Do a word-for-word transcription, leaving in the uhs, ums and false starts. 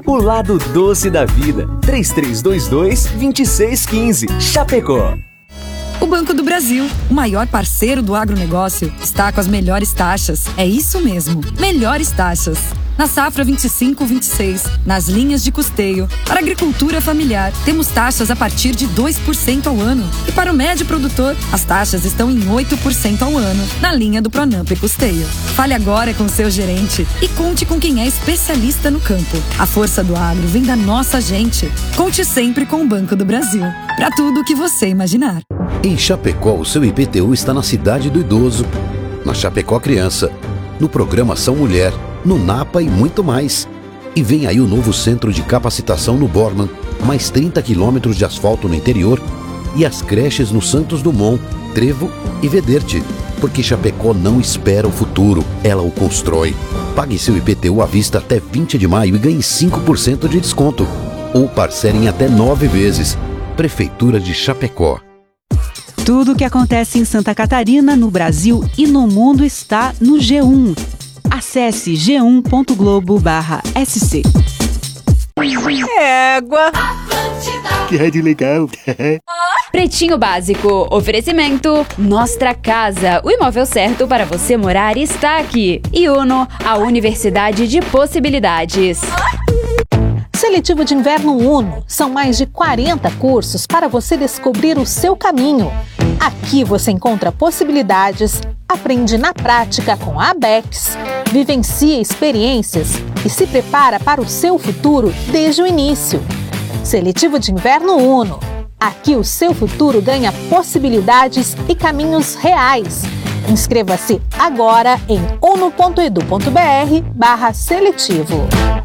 O lado doce da vida. três três dois dois, dois seis um cinco. Chapecó. O Banco do Brasil, o maior parceiro do agronegócio, está com as melhores taxas. É isso mesmo, melhores taxas. Na safra vinte e cinco vinte e seis, nas linhas de custeio, para a agricultura familiar, temos taxas a partir de dois por cento ao ano. E para o médio produtor, as taxas estão em oito por cento ao ano, na linha do Pronamp e Custeio. Fale agora com seu gerente e conte com quem é especialista no campo. A força do agro vem da nossa gente. Conte sempre com o Banco do Brasil. Para tudo o que você imaginar. Em Chapecó, o seu I P T U está na Cidade do Idoso, na Chapecó Criança, no Programa Ação Mulher, no NAPA e muito mais. E vem aí o novo centro de capacitação no Borman, mais trinta quilômetros de asfalto no interior e as creches no Santos Dumont, Trevo e Vederte. Porque Chapecó não espera o futuro, ela o constrói. Pague seu I P T U à vista até vinte de maio e ganhe cinco por cento de desconto. Ou parcele em até nove vezes. Prefeitura de Chapecó. Tudo o que acontece em Santa Catarina, no Brasil e no mundo está no G um. Acesse g um ponto globo barra s c. Égua! Que rádio legal! Pretinho Básico, oferecimento Nostra Casa, o imóvel certo para você morar está aqui. E Uno, a Universidade de Possibilidades. Seletivo de Inverno Uno. São mais de quarenta cursos para você descobrir o seu caminho. Aqui você encontra possibilidades, aprende na prática com a ABEX, vivencia experiências e se prepara para o seu futuro desde o início. Seletivo de Inverno Uno. Aqui o seu futuro ganha possibilidades e caminhos reais. Inscreva-se agora em uno ponto edu ponto br barra seletivo.